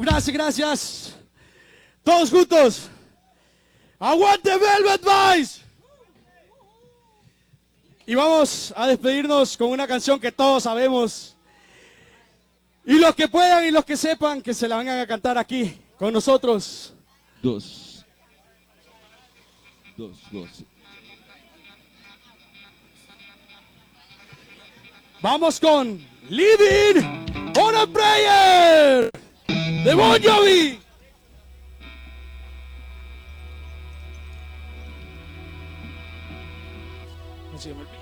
Gracias, gracias. Todos juntos. ¡Aguante Velvet Vice! Y vamos a despedirnos con una canción que todos sabemos. Y los que puedan y los que sepan, que se la vengan a cantar aquí con nosotros. Dos. Vamos con Living on a Prayer de Bon Jovi. Sí, me olvidé.